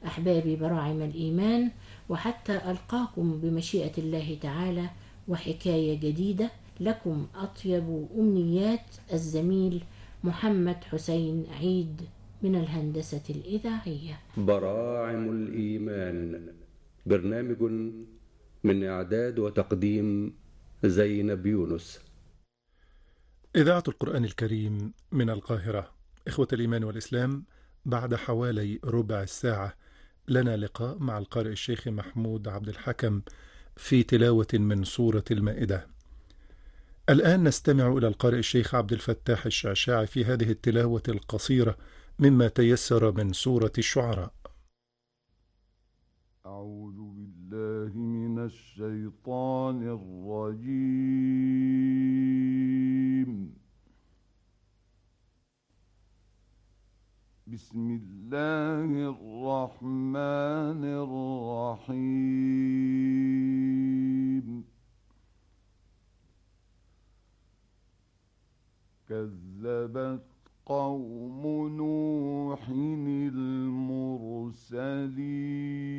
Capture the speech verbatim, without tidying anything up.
أحبابي براعم الإيمان، وحتى ألقاكم بمشيئة الله تعالى وحكاية جديدة. لكم أطيب أمنيات الزميل محمد حسين عيد من الهندسة الإذاعية. براعم الإيمان، برنامج من إعداد وتقديم زينب يونس. إذاعة القرآن الكريم من القاهرة. إخوة الإيمان والإسلام، بعد حوالي ربع الساعة لنا لقاء مع القارئ الشيخ محمود عبد الحكم في تلاوة من سورة المائدة. الآن نستمع إلى القارئ الشيخ عبد الفتاح الشعشاعي في هذه التلاوة القصيرة مما تيسر من سورة الشعراء. أعوذ بالله من الشيطان الرجيم. بسم الله الرحمن الرحيم. كذبت قوم نوح المرسلين